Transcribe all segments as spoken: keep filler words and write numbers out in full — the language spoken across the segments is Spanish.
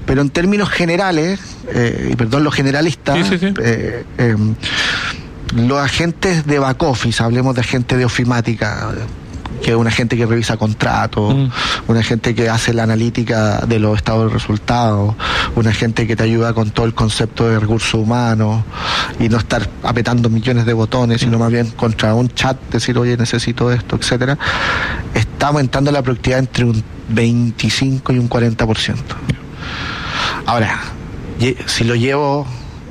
Pero en términos generales, eh, y perdón, los generalistas, sí, sí, sí. Eh, eh, los agentes de back office, hablemos de agentes de ofimática, que es una gente que revisa contratos, mm. una gente que hace la analítica de los estados de resultados, una gente que te ayuda con todo el concepto de recursos humanos y no estar apretando millones de botones, mm. sino más bien contra un chat, decir, oye, necesito esto, etcétera. Está aumentando la productividad entre un veinticinco y un cuarenta por ciento. Ahora, si lo llevo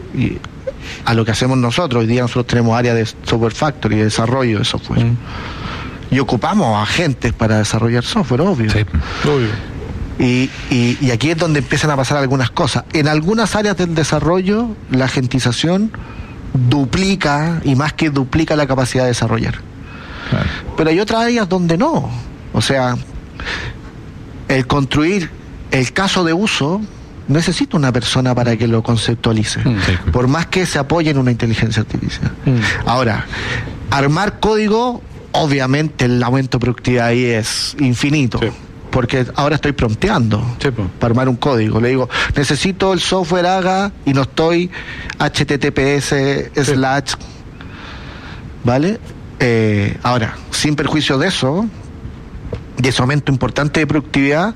a lo que hacemos nosotros, hoy día nosotros tenemos área de software factory, de desarrollo de software. Mm. Y ocupamos agentes para desarrollar software, obvio. Sí, obvio. Y, y, y aquí es donde empiezan a pasar algunas cosas. En algunas áreas del desarrollo, la agentización duplica, y más que duplica, la capacidad de desarrollar. Claro. Pero hay otras áreas donde no. O sea, el construir el caso de uso necesita una persona para que lo conceptualice, sí. por más que se apoye en una inteligencia artificial. Mm. Ahora, armar código, obviamente el aumento de productividad ahí es infinito, sí. porque ahora estoy prompteando sí, pues. para armar un código. Le digo, necesito el software haga, y no estoy H T T P S sí. slash, ¿vale? Eh, ahora, sin perjuicio de eso, de ese aumento importante de productividad,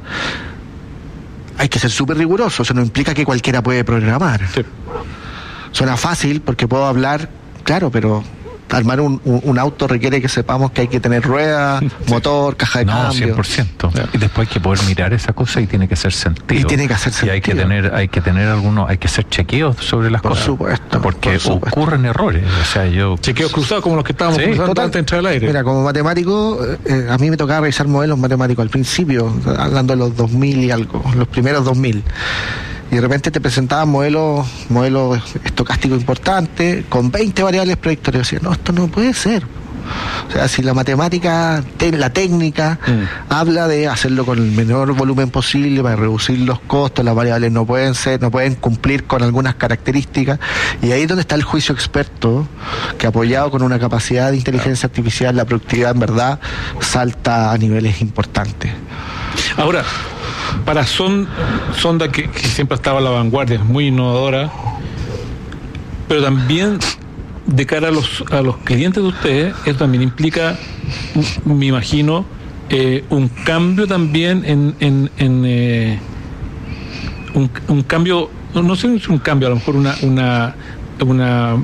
hay que ser súper riguroso. Eso no implica que cualquiera puede programar. Sí. Suena fácil porque puedo hablar, claro, pero armar un, un, un auto requiere que sepamos que hay que tener rueda, sí. motor, caja de no, cambio. cien por ciento. Sí. Y después hay que poder mirar esa cosa y tiene que hacer sentido. Y tiene que hacer sentido. Y hay que tener, hay que tener algunos, hay que hacer chequeos sobre las por cosas. Supuesto, porque por supuesto. ocurren errores. O sea, yo chequeos cruzados como los que estábamos sí, cruzando antes de entrar al aire. Mira, como matemático, eh, a mí me tocaba revisar modelos matemáticos al principio, hablando de los dos mil y algo, los primeros dos mil. Y de repente te presentaban modelos modelos estocásticos importantes con veinte variables predictorias. Y decía, no, esto no puede ser. O sea, si la matemática, te, la técnica, mm. habla de hacerlo con el menor volumen posible para reducir los costos, las variables no pueden ser, no pueden cumplir con algunas características. Y ahí es donde está el juicio experto, que apoyado con una capacidad de inteligencia artificial, la productividad en verdad salta a niveles importantes. Ahora, para Son, Sonda, que, que siempre ha estado a la vanguardia, es muy innovadora, pero también de cara a los a los clientes de ustedes, eso también implica, me imagino, eh, un cambio también en, en, en eh, un, un cambio, no, no sé si es un cambio, a lo mejor una una una,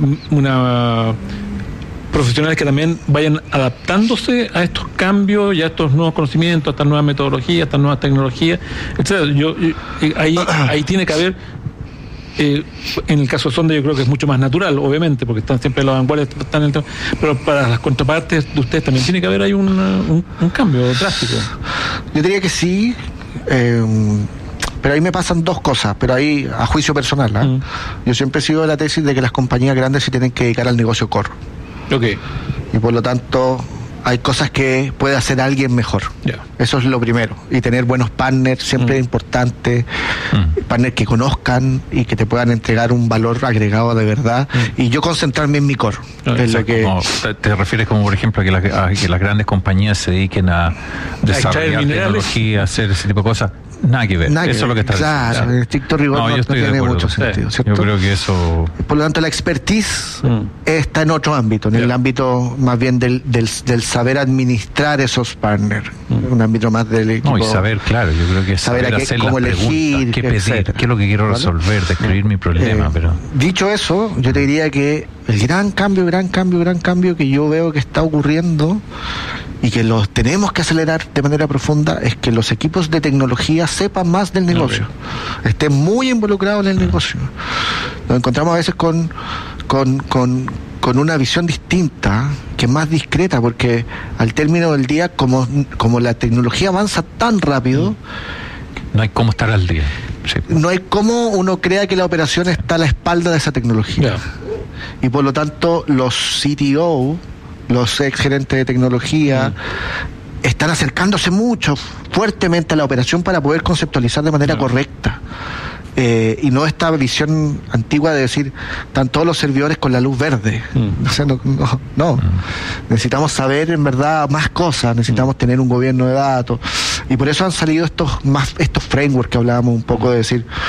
una profesionales que también vayan adaptándose a estos cambios y a estos nuevos conocimientos, a estas nuevas metodologías, a estas nuevas tecnologías, etcétera. Yo, yo ahí, ahí tiene que haber, eh, en el caso de Sonda yo creo que es mucho más natural, obviamente, porque están siempre en la vanguardia, están en el, pero para las contrapartes de ustedes también tiene que haber ahí un, un, un cambio drástico. Yo diría que sí, eh, pero ahí me pasan dos cosas, pero ahí a juicio personal, ¿eh? Mm. Yo siempre sigo la tesis de que las compañías grandes se tienen que dedicar al negocio core. Okay. Y por lo tanto hay cosas que puede hacer alguien mejor. Yeah. Eso es lo primero. Y tener buenos partners siempre mm. es importante. Mm. Partners que conozcan y que te puedan entregar un valor agregado de verdad. Mm. Y yo concentrarme en mi core. No, en lo que... como, te, te refieres como, por ejemplo, a que, la, a que las grandes compañías se dediquen a desarrollar tecnología, a hacer ese tipo de cosas. Nada que ver. Nada que eso ver. Es lo que está claro, diciendo. En estricto rigor no, no, no tiene mucho sentido, ¿cierto? Yo creo que eso... Por lo tanto, la expertise mm. está en otro ámbito, en yeah. el ámbito más bien del, del, del saber administrar esos partners, mm. un ámbito más del equipo. No, y saber, claro, yo creo que es saber, saber hacer cómo las elegir, qué pedir, etcétera. Qué es lo que quiero resolver, describir mm. mi problema. Eh, pero dicho eso, yo te diría que el gran cambio, gran cambio, gran cambio que yo veo que está ocurriendo y que los tenemos que acelerar de manera profunda es que los equipos de tecnología sepan más del negocio, okay. estén muy involucrados en el negocio. Nos encontramos a veces con, con, con, con una visión distinta, que es más discreta, porque al término del día, como, como la tecnología avanza tan rápido, no hay cómo estar al día. Sí. No hay cómo uno crea que la operación está a la espalda de esa tecnología. Yeah. Y por lo tanto, los C T O, los ex gerentes de tecnología, mm. están acercándose mucho, fuertemente a la operación para poder conceptualizar de manera no. correcta. Eh, y no esta visión antigua de decir, están todos los servidores con la luz verde. Mm. O sea, no, no, no. Mm. Necesitamos saber en verdad más cosas, necesitamos mm. tener un gobierno de datos. Y por eso han salido estos, más, estos frameworks que hablábamos un poco de decir,